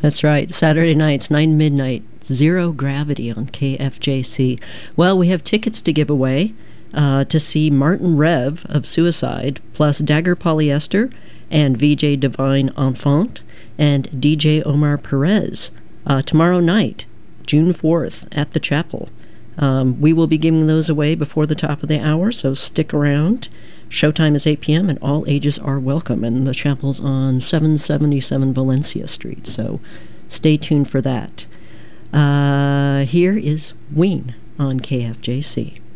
That's right. Saturday nights, 9 midnight, Zero Gravity on KFJC. Well, we have tickets to give away to see Martin Rev of Suicide, plus Dagger Polyester and VJ Divine Enfant and DJ Omar Perez tomorrow night, June 4th, at the Chapel. We will be giving those away before the top of the hour, so stick around. Showtime is 8 p.m. and all ages are welcome, and the Chapel's on 777 Valencia Street, so stay tuned for that. Here is Ween on KFJC.